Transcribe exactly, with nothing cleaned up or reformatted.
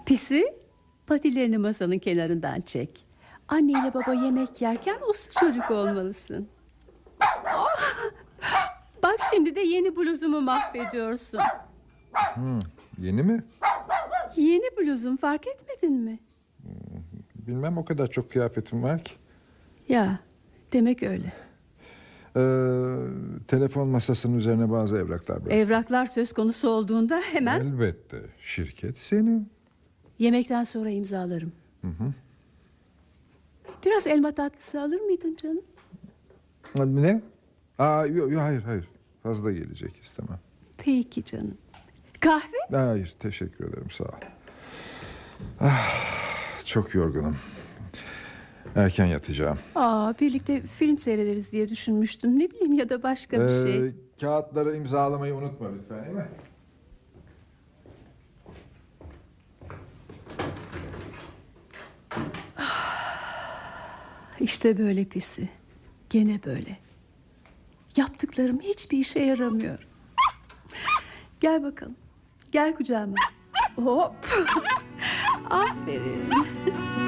Pisi, patilerini masanın kenarından çek. Anne ile baba yemek yerken uslu çocuk olmalısın. Oh! Bak şimdi de yeni bluzumu mahvediyorsun. Hmm, yeni mi? Yeni bluzum, fark etmedin mi? Bilmem, o kadar çok kıyafetim var ki. Ya, demek öyle. Ee, telefon masasının üzerine bazı evraklar bırak. Evraklar söz konusu olduğunda hemen... Elbette, şirket senin. Yemekten sonra imzalarım. Hı hı. Biraz elma tatlısı alır mıydın canım? Ne? Aa, yok, yok, hayır hayır, fazla gelecek, istemem. Peki canım. Kahve? Hayır, teşekkür ederim, sağ ol. Ah, çok yorgunum. Erken yatacağım. Aa, birlikte film seyrederiz diye düşünmüştüm. Ne bileyim, ya da başka bir Ee, şey. Kağıtları imzalamayı unutma lütfen, değil mi? İşte böyle Pisi. Gene böyle. Yaptıklarım hiçbir işe yaramıyor. Gel bakalım. Gel kucağıma. Hop. Aferin.